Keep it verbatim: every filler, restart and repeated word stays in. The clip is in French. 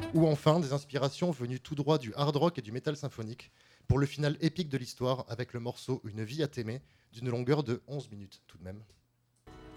Ou enfin des inspirations venues tout droit du hard rock et du métal symphonique, pour le final épique de l'histoire avec le morceau Une vie à t'aimer, d'une longueur de onze minutes tout de même.